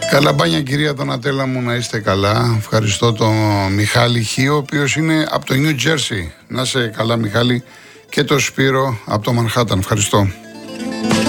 Καλά μπάνια κυρία Δονατέλα μου, να είστε καλά. Ευχαριστώ τον Μιχάλη Χίο, ο οποίος είναι από το New Jersey. Να είσαι καλά Μιχάλη, και τον Σπύρο από το Μανχάταν. Ευχαριστώ.